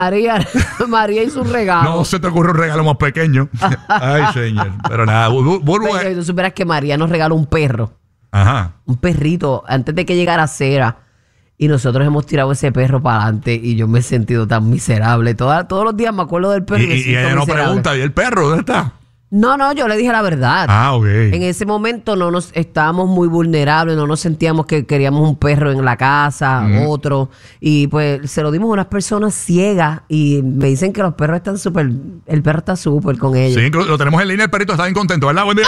María hizo un regalo. No se te ocurre un regalo más pequeño. Ay, señor. Pero nada, Pero tú supieras que María nos regaló un perro. Ajá. Un perrito antes de que llegara Cera. Y nosotros hemos tirado ese perro para adelante y yo me he sentido tan miserable. Todos los días me acuerdo del perro. Y ella no pregunta, ¿y el perro dónde está? No, yo le dije la verdad. Ah, ok. En ese momento estábamos muy vulnerables, no nos sentíamos que queríamos un perro en la casa, otro. Y pues se lo dimos a unas personas ciegas y me dicen que los perros están el perro está súper con ellos. Sí, lo tenemos en línea, el perrito está bien contento, ¿verdad? Buen día.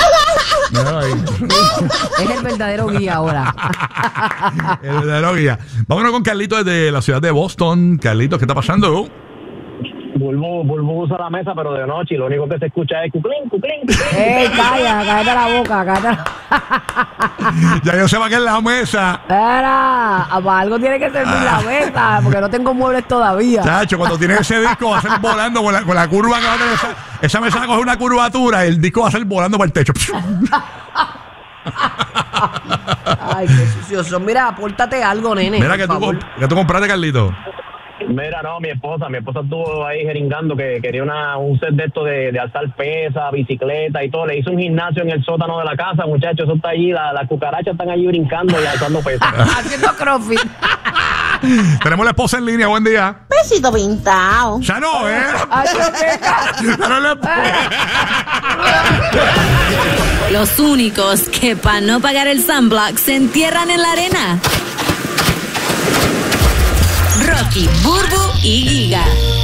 Es el verdadero guía ahora. El verdadero guía. Vámonos con Carlitos desde la ciudad de Boston. Carlitos, ¿qué está pasando? Bulbo usa la mesa, pero de noche, y lo único que se escucha es cuclín, cuclín, cuclín. Cállate la boca, Ya yo sé para qué es la mesa. Espera, para algo tiene que servir la mesa, porque no tengo muebles todavía. Chacho, cuando tienes ese disco va a ser volando con la curva que va a tener esa mesa va a coger una curvatura, el disco va a ser volando para el techo. Ay, qué sucioso. Mira, apórtate algo, nene. Mira que tú compraste, Carlito. Mira, no, mi esposa estuvo ahí jeringando que quería un set de esto de alzar pesa, bicicleta y todo. Le hizo un gimnasio en el sótano de la casa, muchachos. Eso está allí, las cucarachas están allí brincando y alzando pesa. Haciendo crossfit. Tenemos la esposa en línea, buen día. Besito pintado. Ya no, ¿eh? Ya no le... Los únicos que para no pagar el sunblock se entierran en la arena. Rocky, Burbu y Giga.